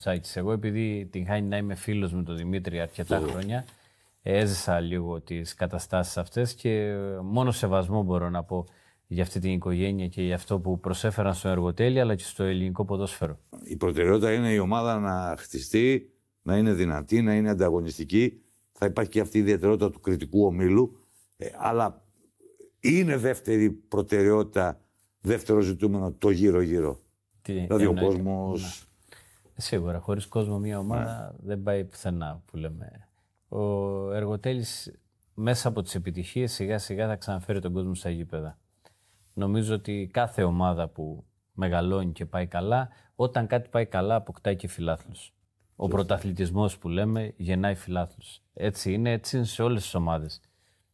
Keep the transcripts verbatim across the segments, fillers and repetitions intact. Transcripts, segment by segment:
Σάκης, εγώ επειδή την χάνει να είμαι φίλος με τον Δημήτρη αρκετά oh. χρόνια, έζησα λίγο τις καταστάσεις αυτές και μόνο σεβασμό μπορώ να πω για αυτή την οικογένεια και για αυτό που προσέφεραν στο Εργοτέλη αλλά και στο ελληνικό ποδόσφαιρο. Η προτεραιότητα είναι η ομάδα να χτιστεί, να είναι δυνατή, να είναι ανταγωνιστική. Θα υπάρχει και αυτή η ιδιαιτερότητα του κριτικού ομίλου, ε, αλλά είναι δεύτερη προτεραιότητα, δεύτερο ζητούμενο το γύρω-γύρω. Τι, δηλαδή ο κόσμος... Σίγουρα, χωρίς κόσμο μια ομάδα yeah. δεν πάει πουθενά που λέμε. Ο Εργοτέλης μέσα από τις επιτυχίες σιγά σιγά θα ξαναφέρει τον κόσμο στα γήπεδα. Νομίζω ότι κάθε ομάδα που μεγαλώνει και πάει καλά, όταν κάτι πάει καλά αποκτάει και φιλάθλους. Ο πρωταθλητισμός που λέμε γεννάει φιλάθλους. Έτσι είναι, έτσι είναι σε όλες τις ομάδες.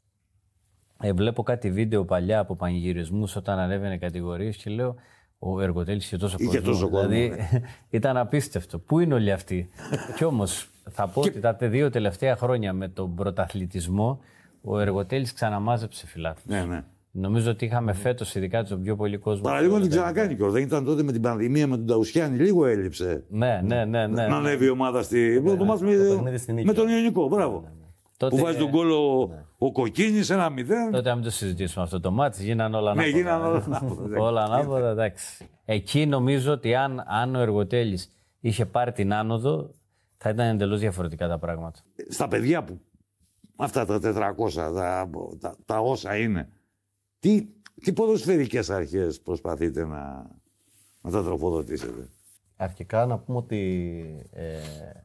Ε, βλέπω κάτι βίντεο παλιά από πανηγυρισμούς όταν ανέβαινε κατηγορίες και λέω ο Εργοτέλης είχε τόσο κόσμο. Τόσο κόσμο δηλαδή ναι. ήταν απίστευτο. Πού είναι όλοι αυτοί. Κι όμως θα πω και... ότι τα δύο τελευταία χρόνια με τον πρωταθλητισμό ο Εργοτέλης ξαναμάζεψε φιλάθλους. Ναι, ναι. Νομίζω ότι είχαμε φέτος ειδικά τον πιο πολύ κόσμο. Παραλίγο την ξανακάνει κιόλας. Δεν ήταν τότε με την πανδημία με τον Ταουσιάννη, λίγο έλειψε. Ναι, ναι, ναι. ναι. Να ανέβει η ομάδα στη... ναι, με... με τον Ιωνικό. Μπράβο. Ναι, ναι. Τότε... Που βάζει τον κόλλο ναι. ο Κοκκίνης ένα μηδέν. Τότε να μην το συζητήσουμε αυτό το μάτι. Γίνανε όλα ανάποδα. Ναι, γίνανε όλα ανάποδα. όλα ανάποδα, εντάξει. Εκεί νομίζω ότι αν, αν ο Εργοτέλης είχε πάρει την άνοδο, θα ήταν εντελώς διαφορετικά τα πράγματα. Στα παιδιά που αυτά τα τετρακόσια, τα, τα, τα όσα είναι, τι, τι ποδοσφαιρικές αρχές προσπαθείτε να, να τα τροφοδοτήσετε? Αρχικά να πούμε ότι ε,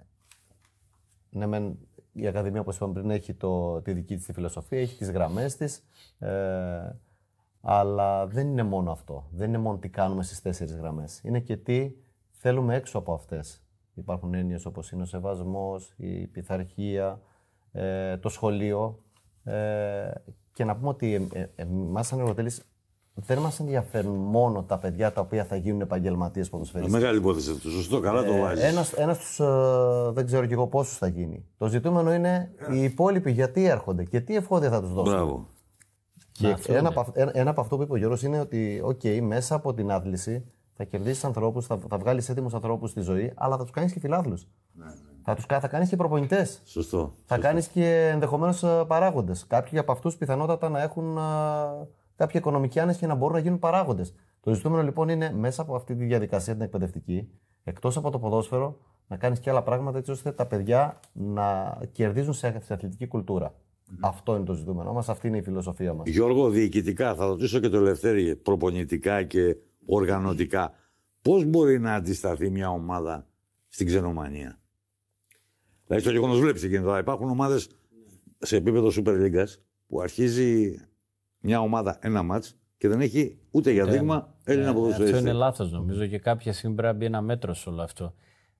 ναι, μεν, η Ακαδημία, όπως είπαμε πριν, έχει το, τη δική της τη φιλοσοφία, έχει τις γραμμές της, ε, αλλά δεν είναι μόνο αυτό. Δεν είναι μόνο τι κάνουμε στις τέσσερις γραμμές. Είναι και τι θέλουμε έξω από αυτές. Υπάρχουν έννοιες όπως είναι ο σεβασμός, η πειθαρχία, ε, το σχολείο. Ε, και να πούμε ότι ε, ε, εμάς σαν Εργοτέλης δεν μας ενδιαφέρουν μόνο τα παιδιά τα οποία θα γίνουν επαγγελματίες ποδοσφαιριστές. Μεγάλη υπόθεση αυτό. Σωστό, καλά το βάζεις. Ε, ένας, ένας τους, ε, δεν ξέρω κι εγώ πόσους θα γίνει. Το ζητούμενο είναι yeah. οι υπόλοιποι γιατί έρχονται και τι εφόδια θα τους δώσουν. Μπράβο. Και ένα, από, ένα, ένα από αυτό που είπε ο Γιώργος είναι ότι okay, μέσα από την άθληση θα κερδίσεις ανθρώπους, θα, θα βγάλεις έτοιμους ανθρώπους στη ζωή, αλλά θα τους κάνεις και φιλάθλους. Ναι, ναι. Θα τους θα κάνεις και προπονητές. Σωστό. Θα κάνεις και ενδεχομένως παράγοντες. Κάποιοι από αυτούς πιθανότατα να έχουν α, κάποια οικονομική άνεση και να μπορούν να γίνουν παράγοντες. Το ζητούμενο λοιπόν είναι μέσα από αυτή τη διαδικασία την εκπαιδευτική, εκτός από το ποδόσφαιρο, να κάνεις και άλλα πράγματα έτσι ώστε τα παιδιά να κερδίζουν σε αθλητική κουλτούρα. Mm-hmm. Αυτό είναι το ζητούμενο μας, αυτή είναι η φιλοσοφία μας. Γιώργο, διοικητικά, θα ρωτήσω και το Ελευθέρη, προπονητικά και οργανωτικά, πώς μπορεί να αντισταθεί μια ομάδα στην ξενομανία? Δηλαδή, στο γεγονός βλέπεις τι γίνεται. Υπάρχουν ομάδες σε επίπεδο Super League που αρχίζει μια ομάδα ένα μάτς και δεν έχει ούτε για δείγμα ε, Έλληνα ε, ποδοσφαιριστή. Αυτό είναι λάθος νομίζω και κάποια στιγμή πρέπει να μπει ένα μέτρο σε όλο αυτό.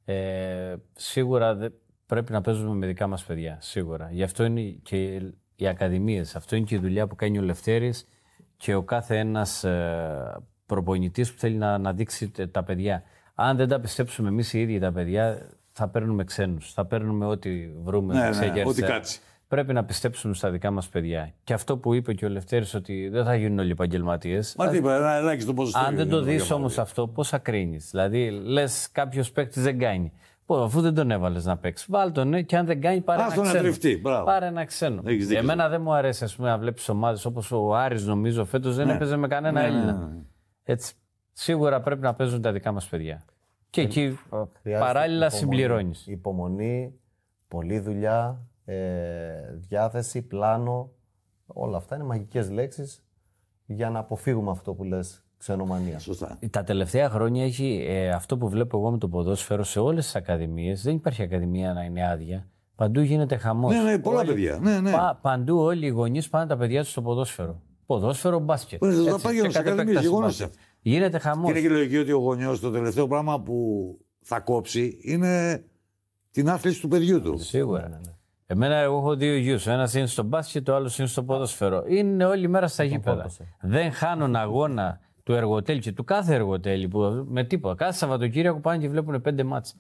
Ε, σίγουρα δε, πρέπει να παίζουμε με δικά μας παιδιά. Σίγουρα. Γι' αυτό είναι και οι ακαδημίες. Αυτό είναι και η δουλειά που κάνει ο Λευτέρης και ο κάθε ένας ε, προπονητής που θέλει να, να δείξει τα παιδιά. Αν δεν τα πιστέψουμε εμείς οι ίδιοι τα παιδιά, θα παίρνουμε ξένους. Θα παίρνουμε ό,τι βρούμε. Ναι, ναι, ό,τι κάτσει. Πρέπει να πιστέψουμε στα δικά μας παιδιά. Και αυτό που είπε και ο Λευτέρης ότι δεν θα γίνουν όλοι επαγγελματίες. Μα τι είπα, ένα ελάχιστο ποσοστό. Αν δεν το δεις όμως αυτό, πώς θα κρίνεις? Δηλαδή, λες κάποιος παίκτης δεν κάνει. Πω, αφού δεν τον έβαλες να παίξει, βάλ τον ναι, και αν δεν κάνει, πάρε Άς ένα ξένο. Τριφτεί, πάρε ένα ξένο. Εμένα δεν μου αρέσει ας πούμε, να βλέπεις ομάδες όπως ο Άρης, νομίζω φέτος δεν ναι. έπαιζε με κανένα ναι, Έλληνα. Ναι, ναι. Έτσι, σίγουρα πρέπει να παίζουν τα δικά μας παιδιά. Και ε, εκεί παράλληλα συμπληρώνεις. Υπομονή, πολλή δουλειά. Ε, διάθεση, πλάνο, όλα αυτά είναι μαγικές λέξεις για να αποφύγουμε αυτό που λες ξενομανία. Σωστά. Τα τελευταία χρόνια έχει ε, αυτό που βλέπω εγώ με το ποδόσφαιρο σε όλες τις ακαδημίες. Δεν υπάρχει ακαδημία να είναι άδεια. Παντού γίνεται χαμός. Ναι, ναι, πολλά όλοι, παιδιά. Ναι, ναι. Πα, παντού όλοι οι γονείς πάνε τα παιδιά τους στο ποδόσφαιρο. Ποδόσφαιρο, μπάσκετ. Έτσι, θα πάει σε ακαδημίες, γεγονός. Γίνεται χαμός. Και είναι και λογική ότι ο γονιός το τελευταίο πράγμα που θα κόψει είναι την άθληση του παιδιού του. Σίγουρα. Ναι, ναι. Εμένα, εγώ έχω δύο γιους. Ο ένας είναι στο μπάσκετ, ο άλλος είναι στο ποδόσφαιρο. Είναι όλη μέρα στα γήπεδα. Δεν χάνουν αγώνα του Εργοτέλη και του κάθε Εργοτέλη που, με τίποτα. Κάθε Σαββατοκύριακο πάνε και βλέπουν πέντε μάτς.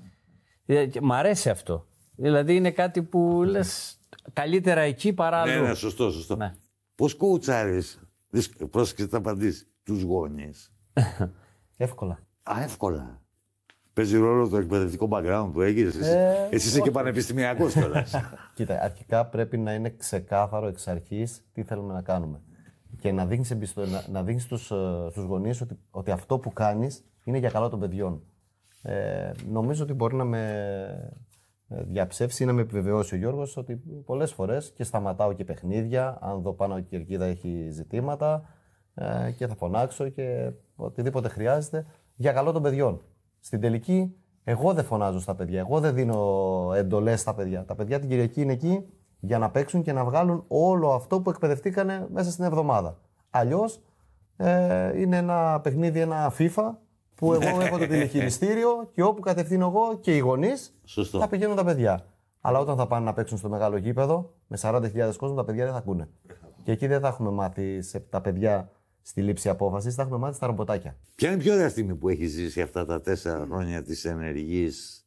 Μ' αρέσει αυτό. Δηλαδή είναι κάτι που λες καλύτερα εκεί παρά αλλού. Ναι, ναι, σωστό, σωστό. Ναι. Πώς κοουτσάρεις, πρόσεξε να απαντήσεις, τους γονείς? Εύκολα. Α, εύκολα. παίζει ρόλο το εκπαιδευτικό background που έχεις. Ε, Εσύ είσαι και πανεπιστημιακός κιόλας. Κοίτα, αρχικά πρέπει να είναι ξεκάθαρο εξ αρχής τι θέλουμε να κάνουμε. Και να δείχνεις, εμπιστο... να, να δείχνεις στους, στους γονείς ότι, ότι αυτό που κάνεις είναι για καλό των παιδιών. Ε, νομίζω ότι μπορεί να με διαψεύσει ή να με επιβεβαιώσει ο Γιώργος ότι πολλές φορές και σταματάω και παιχνίδια, αν δω πάνω η κερκίδα έχει ζητήματα ε, και θα φωνάξω και οτιδήποτε χρειάζεται για καλό των παιδιών. Στην τελική, εγώ δεν φωνάζω στα παιδιά, εγώ δεν δίνω εντολές στα παιδιά. Τα παιδιά την Κυριακή είναι εκεί για να παίξουν και να βγάλουν όλο αυτό που εκπαιδευτήκανε μέσα στην εβδομάδα. Αλλιώς ε, είναι ένα παιχνίδι, ένα FIFA, που εγώ έχω το τηλεχειριστήριο και όπου κατευθύνω εγώ και οι γονείς θα πηγαίνουν τα παιδιά. Αλλά όταν θα πάνε να παίξουν στο μεγάλο γήπεδο με σαράντα χιλιάδες κόσμο, τα παιδιά δεν θα ακούνε. Και εκεί δεν θα έχουμε μάθει σε, τα παιδιά στη λήψη απόφασης, θα έχουμε μάθει στα ρομποτάκια. Ποια είναι η πιο ωραία στιγμή που έχεις ζήσει αυτά τα τέσσερα χρόνια της ενεργής,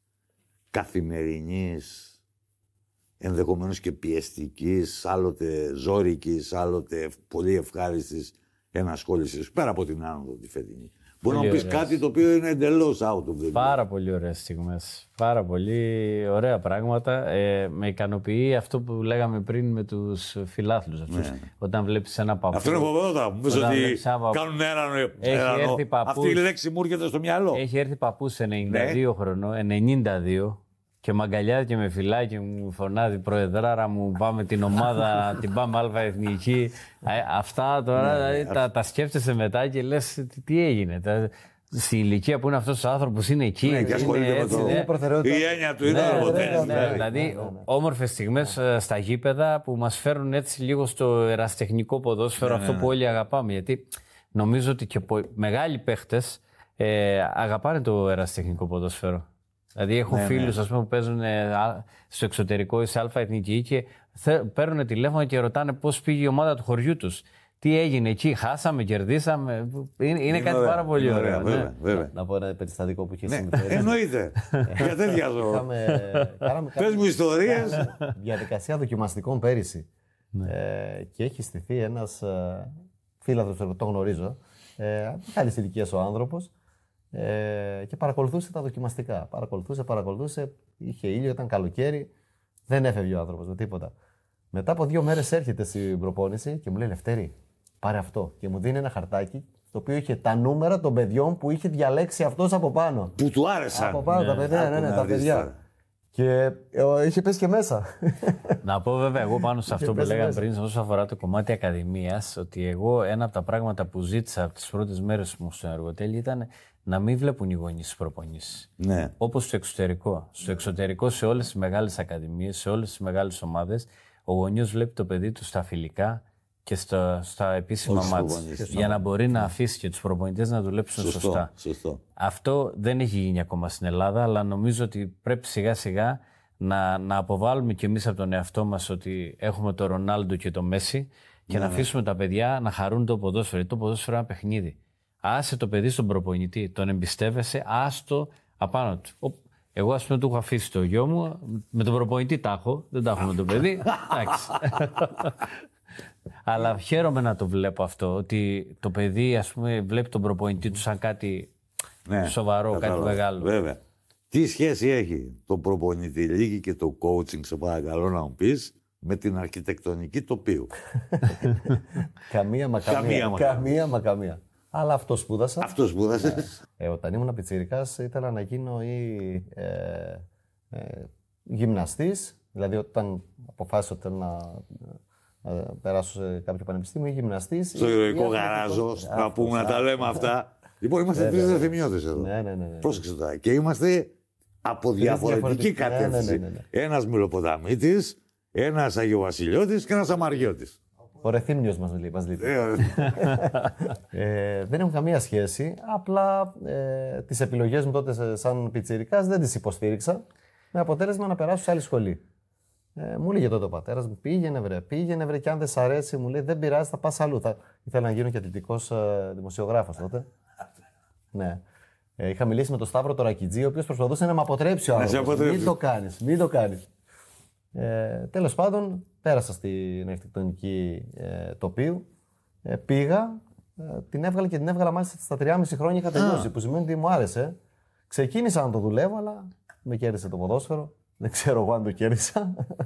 καθημερινής, ενδεχομένως και πιεστικής, άλλοτε ζώρικης, άλλοτε πολύ ευχάριστης ενασχόλησης, πέρα από την άνοδο τη φετινή? Μπορεί να μου πεις κάτι το οποίο είναι εντελώς out of the blue. Πάρα πολύ ωραίες στιγμές. Πάρα πολύ ωραία πράγματα. Ε, με ικανοποιεί αυτό που λέγαμε πριν με τους φιλάθλους αυτούς. Ναι. Όταν βλέπεις ένα παππού. Αυτό είναι φοβερό. Μου πεις ότι κάνουν έναν. Αυτή η λέξη μου έρχεται στο μυαλό. Έχει έρθει παππούς ενενήντα δύο ναι. χρονών, ενενήντα δύο. Και μ' αγκαλιάζει και με φυλάει και μου φωνάζει προεδράρα μου, πάμε την ομάδα, την πάμε αλφα εθνική. Αυτά τώρα ναι, τα, τα σκέφτεσαι μετά και λες τι, τι έγινε. Τα, στην ηλικία που είναι αυτός ο άνθρωπος είναι εκεί. Ναι, και ασχολείται με το... Ναι. Η έννοια του ήταν αποτέλεσμα. Ναι, ναι, ναι, δηλαδή ναι, ναι, ναι. όμορφες στιγμές στα γήπεδα που μας φέρουν έτσι λίγο στο ερασιτεχνικό ποδόσφαιρο, ναι, αυτό ναι, ναι. που όλοι αγαπάμε. Γιατί νομίζω ότι και μεγάλοι παίχτες ε, αγαπάνε το ερασιτεχνικό ποδόσφαιρο. Δηλαδή, έχω ναι, φίλους ναι. ας πούμε, που παίζουν στο εξωτερικό ή σε αλφα εθνική και παίρνουν τηλέφωνο και ρωτάνε πώς πήγε η ομάδα του χωριού τους. Τι έγινε εκεί, χάσαμε, κερδίσαμε. Είναι, είναι κάτι ωραία, πάρα πολύ ωραίο. Ωραία, βέβαια, ναι. βέβαια. Να πω ένα περιστατικό που είχε ναι, συμβεί. Εννοείται. Για τέτοια ζώα. Πες μου ιστορίες. Διαδικασία δοκιμαστικών πέρυσι. Ναι. Ε, και έχει στηθεί ένας ε, φίλαθρος, το γνωρίζω. Ε, Καλής ηλικίας ο άνθρωπος. Ε, και παρακολουθούσε τα δοκιμαστικά. Παρακολουθούσε, παρακολουθούσε. Είχε ήλιο, ήταν καλοκαίρι. Δεν έφευγε ο άνθρωπος με τίποτα. Μετά από δύο μέρες έρχεται στην προπόνηση και μου λέει Λευτέρη, πάρε αυτό. Και μου δίνει ένα χαρτάκι το οποίο είχε τα νούμερα των παιδιών που είχε διαλέξει αυτός από πάνω. Που του άρεσαν. Από πάνω, ναι, τα παιδιά, ναι, ναι, ναι, τα παιδιά. Και ε, είχε πέσει και μέσα. Να πω βέβαια εγώ πάνω σε αυτό που λέγαμε πριν, όσον αφορά το κομμάτι ακαδημίας, ότι εγώ ένα από τα πράγματα που ζήτησα από τις πρώτες μέρες μου στο Εργοτέλη ήταν να μην βλέπουν οι γονείς τις προπονήσεις. Ναι. Όπως στο εξωτερικό. Στο εξωτερικό, σε όλες τις μεγάλες ακαδημίες, σε όλες τις μεγάλες ομάδες, ο γονιός βλέπει το παιδί του στα φιλικά και στα, στα επίσημα μάτς. Για να μπορεί να αφήσει και τους προπονητές να δουλέψουν σωστό, σωστά. Σωστό. Αυτό δεν έχει γίνει ακόμα στην Ελλάδα, αλλά νομίζω ότι πρέπει σιγά σιγά να, να αποβάλουμε κι εμείς από τον εαυτό μας ότι έχουμε το Ρονάλντο και το Μέση και ναι, να αφήσουμε ναι. τα παιδιά να χαρούν το ποδόσφαιρο. Το ποδόσφαιρο είναι ένα παιχνίδι. Άσε το παιδί στον προπονητή, τον εμπιστεύεσαι, άστο απάνω του. Εγώ, ας πούμε, του έχω αφήσει το γιο μου, με τον προπονητή τα έχω, δεν τα έχω με το παιδί. Εντάξει. Αλλά χαίρομαι να το βλέπω αυτό, ότι το παιδί, ας πούμε, βλέπει τον προπονητή του σαν κάτι ναι, σοβαρό, κάτι κατάλαβα. Μεγάλο. Βέβαια. Τι σχέση έχει το προπονητή λίγη και το coaching, σε παρακαλώ να μου πεις, με την αρχιτεκτονική τοπίου? Καμία μα καμία. Καμία μα καμία. Μα καμία. Αλλά αυτό σπούδασα. Αυτό σπούδασε. Ε, όταν ήμουν πιτσιρικάς ήθελα να γίνω ή ε, ε, γυμναστής. Δηλαδή όταν αποφάσισα ότι θέλω να ε, περάσω σε κάποιο πανεπιστήμιο ή γυμναστής. Στο ηρωικό γαράζο, να πούμε να τα λέμε αυτά. Λοιπόν, είμαστε τρεις δεθυμιώτες εδώ. Ναι, ναι, ναι, ναι. Πρόσεξε τώρα. Και είμαστε από διαφορετική κατεύθυνση. Ναι, ναι, ναι, ναι. Ένας Μυλοποταμίτης, ένας Αγιοβασιλιώτης και ένας Αμαριώτης. Ο Ρεθύμνιος μας λέει. Μας λέει. ε, δεν έχουν καμία σχέση. Απλά ε, τις επιλογές μου τότε σαν πιτσιρικάς δεν τις υποστήριξα. Με αποτέλεσμα να περάσω σε άλλη σχολή. Ε, μου λέγε τότε ο πατέρας μου, πήγαινε βρε, πήγαινε βρε και αν δεν σ' αρέσει, μου λέει δεν πειράζει, θα πας αλλού. Θα... Ήθελα να γίνω και αθλητικός ε, δημοσιογράφος τότε. Ναι. Ε, είχα μιλήσει με τον Σταύρο το Ρακιτζή, ο οποίος προσπαθούσε να με αποτρέψει ο άνθρωπος. Μην το κάνεις, μην το κάνεις. Ε, τέλος πάντων, πέρασα στην αρχιτεκτονική ε, τοπίου, ε, πήγα, ε, την έβγαλα και την έβγαλα μάλιστα στα τριάμισι χρόνια είχα τελειώσει, που σημαίνει ότι μου άρεσε Ξεκίνησα να το δουλεύω, αλλά με κέρδισε το ποδόσφαιρο. Δεν ξέρω εγώ αν το κέρδισα.